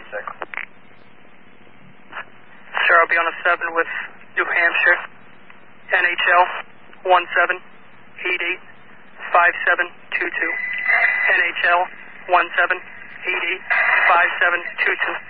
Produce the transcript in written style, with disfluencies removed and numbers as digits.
Sir, I'll be on a 7 with New Hampshire. NHL 1788 5722. NHL 1788 5722.